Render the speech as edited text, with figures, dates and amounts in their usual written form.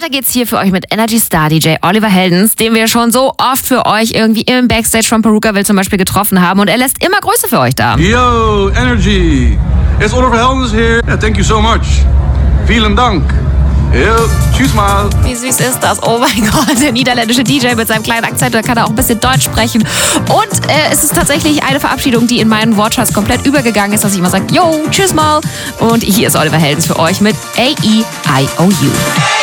weiter geht's hier für euch mit Energy Star DJ Oliver Heldens, den wir schon so oft für euch irgendwie im Backstage von Perukaville zum Beispiel getroffen haben. Und er lässt immer Grüße für euch da. Yo, Energy. It's Oliver Heldens here. Yeah, thank you so much. Vielen Dank. Ja, tschüss mal. Wie süß ist das? Oh mein Gott, der niederländische DJ mit seinem kleinen Akzent, da kann er auch ein bisschen Deutsch sprechen. Und es ist tatsächlich eine Verabschiedung, die in meinen Wortschatz komplett übergegangen ist, dass ich immer sage, yo, tschüss mal. Und hier ist Oliver Heldens für euch mit A-E-I-O-U.